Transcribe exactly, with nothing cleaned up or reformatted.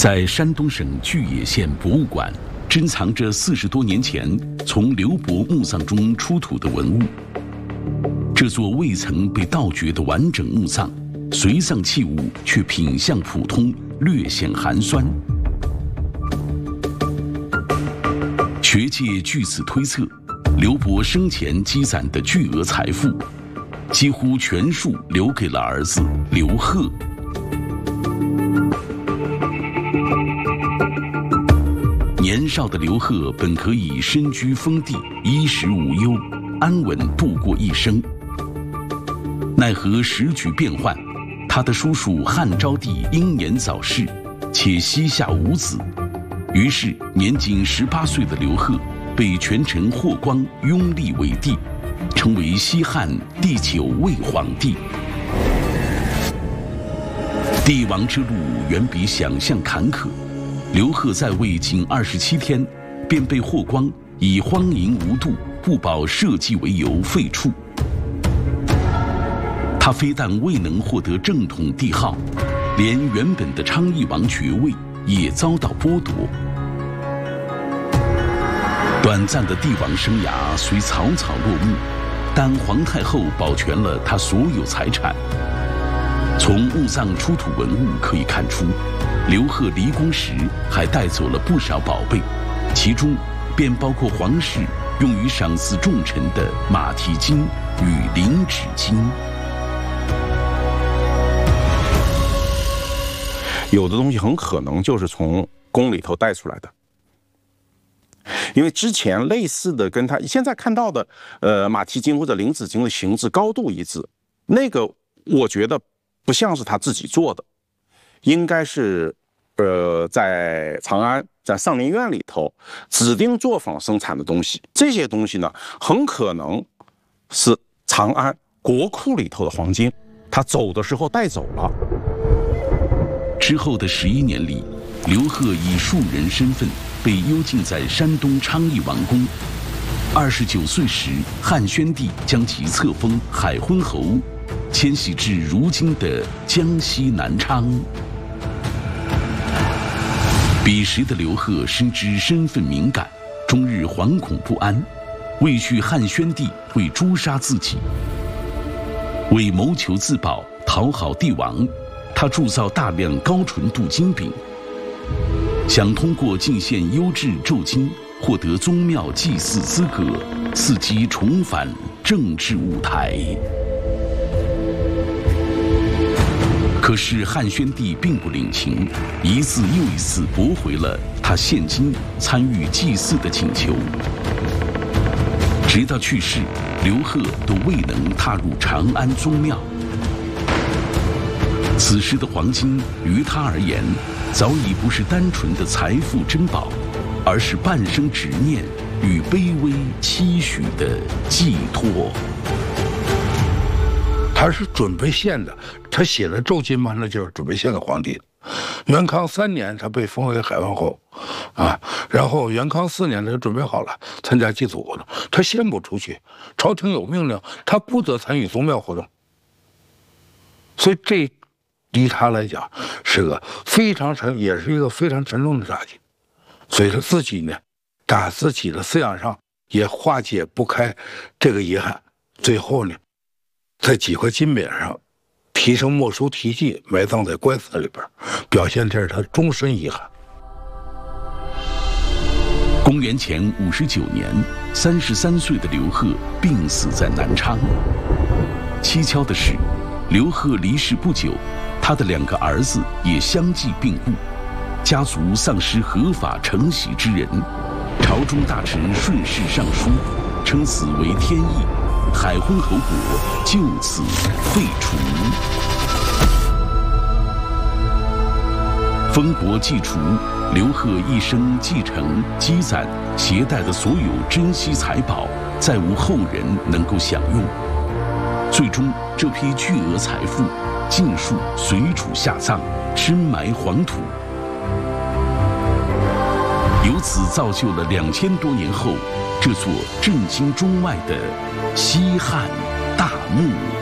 在山东省巨野县博物馆，珍藏着四十多年前从刘伯墓葬中出土的文物。这座未曾被盗掘的完整墓葬，随葬器物却品相普通，略显寒酸。学界据此推测，刘伯生前积攒的巨额财富，几乎全数留给了儿子刘贺。年少的刘贺本可以身居封地，衣食无忧，安稳度过一生。奈何时局变幻，他的叔叔汉昭帝英年早逝，且膝下无子，于是年仅十八岁的刘贺被权臣霍光拥立为帝，成为西汉第九位皇帝。帝王之路远比想象坎坷。刘贺在位仅二十七天，便被霍光以荒淫无度、不保社稷为由废黜。他非但未能获得正统帝号，连原本的昌邑王爵位也遭到剥夺。短暂的帝王生涯虽草草落幕，但皇太后保全了他所有财产。从墓葬出土文物可以看出，刘贺离宫时还带走了不少宝贝，其中便包括皇室用于赏赐重臣的马蹄金与领纸巾。 有的东西很可能就是从宫里头带出来的，因为之前类似的跟他现在看到的，呃，马蹄金或者领纸巾的形制高度一致，那个我觉得不像是他自己做的，应该是，呃，在长安在上林苑里头指定作坊生产的东西。这些东西呢，很可能是长安国库里头的黄金，他走的时候带走了。 之后的十一年里，刘贺以庶人身份被幽禁在山东昌邑王宫。二十九岁时，汉宣帝将其册封海昏侯，迁徙至如今的江西南昌。彼时的刘贺深知身份敏感，终日惶恐不安，畏惧汉宣帝会诛杀自己。为谋求自保，讨好帝王，他铸造大量高纯度金饼，想通过进献优质镀金获得宗庙祭祀资格，伺机重返政治舞台。可是汉宣帝并不领情，一次又一次驳回了他献金参与祭祀的请求。直到去世，刘贺都未能踏入长安宗庙。此时的黄金于他而言，早已不是单纯的财富珍宝，而是半生执念与卑微期许的寄托。 他是准备献的，他写的奏金嘛，那就是准备献给皇帝的。元康三年，他被封为海昏侯，啊，然后元康四年，他就准备好了参加祭祖活动，他献不出去，朝廷有命令，他不得参与宗庙活动。所以这对他来讲是个非常沉，也是一个非常沉重的打击。所以他自己呢，在自己的思想上也化解不开这个遗憾，最后呢，在几块金匾上题成墨书题记，埋葬在棺材里边，表现这是他终身遗憾。 公元前五十九年，三十三岁的刘贺病死在南昌。蹊跷的是，刘贺离世不久，他的两个儿子也相继病故，家族丧失合法承袭之人。朝中大臣顺势上书，称此为天意，海昏侯国就此废除。封国既除，刘贺一生继承、积攒、携带的所有珍稀财宝，再无后人能够享用。最终，这批巨额财富尽数随处下葬，深埋黄土。由此造就了两千多年后这座震惊中外的西汉大墓。